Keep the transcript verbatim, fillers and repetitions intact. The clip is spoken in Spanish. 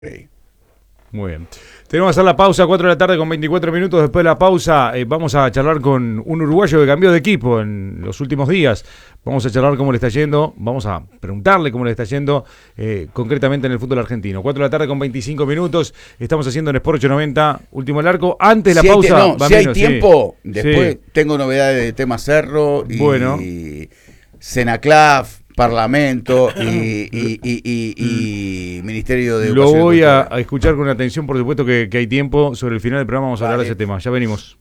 Okay. Muy bien. Tenemos que hacer la pausa, cuatro de la tarde con veinticuatro minutos. Después de la pausa eh, vamos a charlar con un uruguayo que cambió de equipo en los últimos días. Vamos a charlar cómo le está yendo, vamos a preguntarle cómo le está yendo eh, concretamente en el fútbol argentino. cuatro de la tarde con veinticinco minutos. Estamos haciendo en Sport ochocientos noventa, último del arco. Antes de Si la hay, pausa... no, va si menos, hay tiempo, sí. después Sí. tengo novedades de tema Cerro y Bueno. Senaclaf, Parlamento y, y, y, y, y Ministerio de Lo Educación y voy a, Cultura. a escuchar con atención, por supuesto que, que hay tiempo. Sobre el final del programa vamos a hablar Vale. de ese tema. Ya venimos.